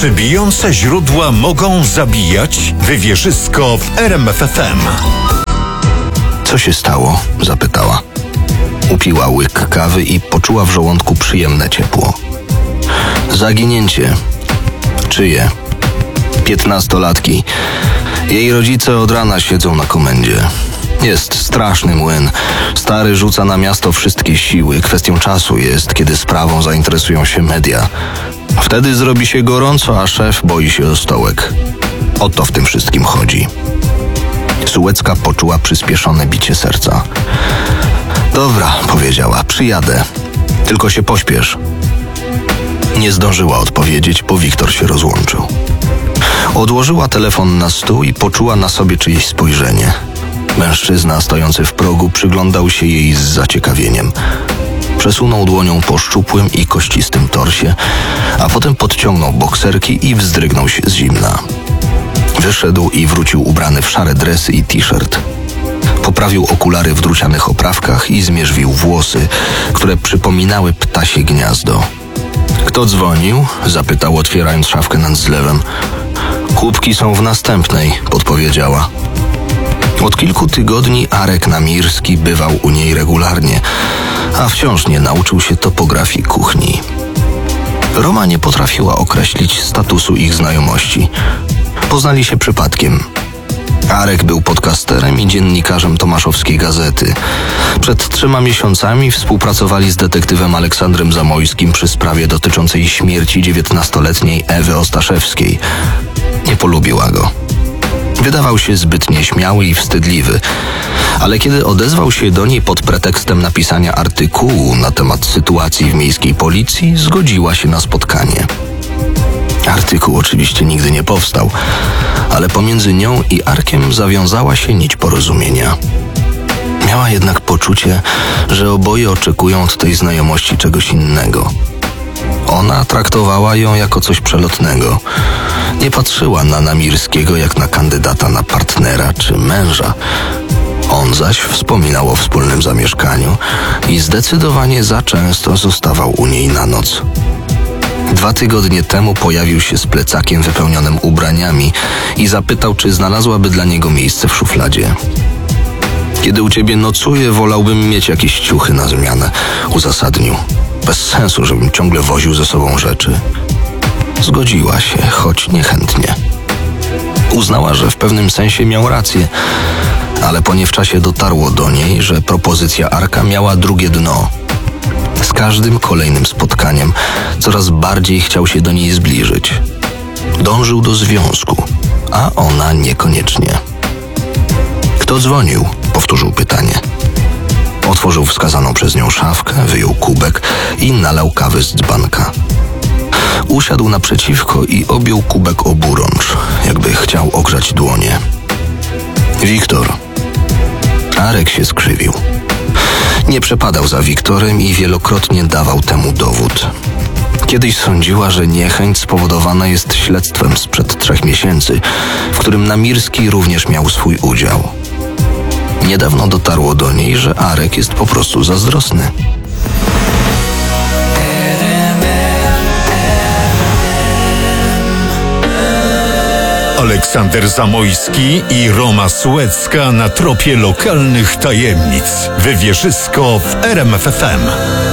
Czy bijące źródła mogą zabijać? Wywierzysko w RMF FM. Co się stało? Zapytała. Upiła łyk kawy i poczuła w żołądku przyjemne ciepło. Zaginięcie. Czyje? 15-latki. Jej rodzice od rana siedzą na komendzie. Jest straszny młyn. Stary rzuca na miasto wszystkie siły. Kwestią czasu jest, kiedy sprawą zainteresują się media. Wtedy zrobi się gorąco, a szef boi się o stołek. O to w tym wszystkim chodzi. Sułecka poczuła przyspieszone bicie serca. Dobra, powiedziała, przyjadę. Tylko się pośpiesz. Nie zdążyła odpowiedzieć, bo Wiktor się rozłączył. Odłożyła telefon na stół i poczuła na sobie czyjeś spojrzenie. Mężczyzna stojący w progu przyglądał się jej z zaciekawieniem. Przesunął dłonią po szczupłym i kościstym torsie, a potem podciągnął bokserki i wzdrygnął się z zimna. Wyszedł i wrócił ubrany w szare dresy i t-shirt. Poprawił okulary w drucianych oprawkach i zmierzwił włosy, które przypominały ptasie gniazdo. Kto dzwonił? Zapytał, otwierając szafkę nad zlewem. Chłopki są w następnej, podpowiedziała. Od kilku tygodni Arek Namirski bywał u niej regularnie, a wciąż nie nauczył się topografii kuchni. Roma nie potrafiła określić statusu ich znajomości. Poznali się przypadkiem. Arek był podcasterem i dziennikarzem tomaszowskiej gazety. Przed 3 miesiącami współpracowali z detektywem Aleksandrem Zamojskim przy sprawie dotyczącej śmierci 19-letniej Ewy Ostaszewskiej. Nie polubiła go. Wydawał się zbyt nieśmiały i wstydliwy, ale kiedy odezwał się do niej pod pretekstem napisania artykułu na temat sytuacji w miejskiej policji, zgodziła się na spotkanie. Artykuł oczywiście nigdy nie powstał, ale pomiędzy nią i Arkiem zawiązała się nić porozumienia. Miała jednak poczucie, że oboje oczekują od tej znajomości czegoś innego. Ona traktowała ją jako coś przelotnego. Nie patrzyła na Namirskiego jak na kandydata na partnera czy męża. On zaś wspominał o wspólnym zamieszkaniu i zdecydowanie za często zostawał u niej na noc. 2 tygodnie temu pojawił się z plecakiem wypełnionym ubraniami i zapytał, czy znalazłaby dla niego miejsce w szufladzie. Kiedy u ciebie nocuję, wolałbym mieć jakieś ciuchy na zmianę, uzasadnił. Bez sensu, żebym ciągle woził ze sobą rzeczy. Zgodziła się, choć niechętnie. Uznała, że w pewnym sensie miał rację, ale po niewczasie dotarło do niej, że propozycja Arka miała drugie dno. Z każdym kolejnym spotkaniem coraz bardziej chciał się do niej zbliżyć. Dążył do związku, a ona niekoniecznie. Kto dzwonił? Powtórzył pytanie. Otworzył wskazaną przez nią szafkę, wyjął kubek i nalał kawy z dzbanka. Usiadł naprzeciwko i objął kubek oburącz, jakby chciał ogrzać dłonie. Wiktor. Arek się skrzywił. Nie przepadał za Wiktorem i wielokrotnie dawał temu dowód. Kiedyś sądziła, że niechęć spowodowana jest śledztwem sprzed 3 miesięcy, w którym Namirski również miał swój udział. Niedawno dotarło do niej, że Arek jest po prostu zazdrosny. Aleksander Zamojski i Roma Sułecka na tropie lokalnych tajemnic. Wywierzysko w RMF FM.